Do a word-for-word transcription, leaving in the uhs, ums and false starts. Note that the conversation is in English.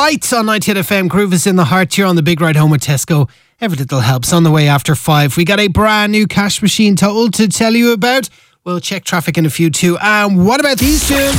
Lights on ninety-eight F M. Groove is in the heart here on the big ride home with Tesco. Every little helps. On the way after five, we got a brand new cash machine total to tell you about. We'll check traffic in a few too. And what about these two?